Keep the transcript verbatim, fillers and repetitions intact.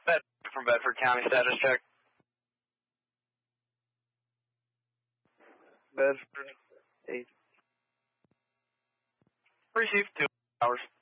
Bed from Bedford County, status check. Bedford, eight. Received two hours.